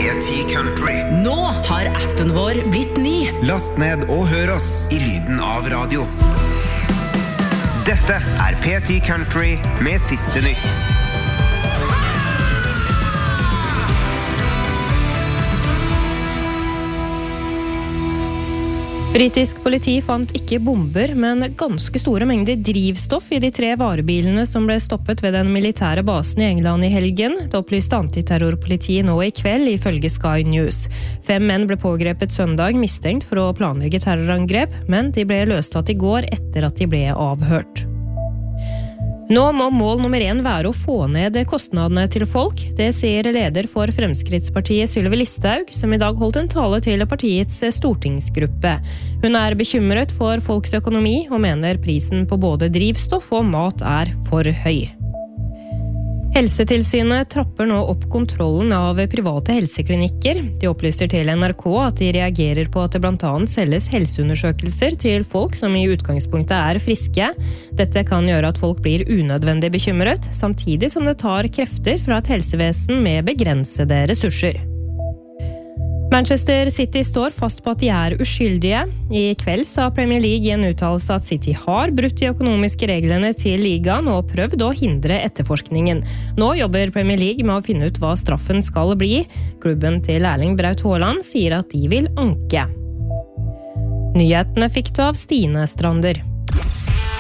P10 Country. Nå har appen vår blitt ny. Last ned og hør oss i lyden av radio. Dette er P10 Country med siste nytt. Britisk politi fant ikke bomber, men ganske store mengder drivstoff i de 3 varebilene som ble stoppet ved den militære basen i England i helgen. Det opplyste antiterrorpolitiet nå i kveld ifølge Sky News. 5 menn ble pågrepet søndag mistenkt for å planlegge terrorangrep, men de ble løslatt i går etter at de ble avhørt. Nå må mål nummer 1 være å få ned kostnadene til folk. Det sier leder for Fremskrittspartiet Sylvi Listhaug, som i dag holdt en tale til partiets stortingsgruppe. Hun er bekymret for folks økonomi og mener prisen på både drivstoff og mat er for høy. Helsetilsynet trapper nå opp kontrollen av private helseklinikker. De opplyser til NRK at de reagerer på at det blant annet selges helseundersøkelser til folk som i utgangspunktet er friske. Dette kan gjøre at folk blir unødvendig bekymret, samtidig som det tar krefter fra et helsevesen med begrensede ressurser. Manchester City står fast på at de er uskyldige. I kveld sa Premier League i en uttalelse at City har brutt de økonomiske reglene til ligaen og prøvd å hindre etterforskningen. Nå jobber Premier League med å finne ut hva straffen skal bli. Klubben til Erling Braut Haaland sier at de vil anke. Nyhetene fikk du av Stine Strander.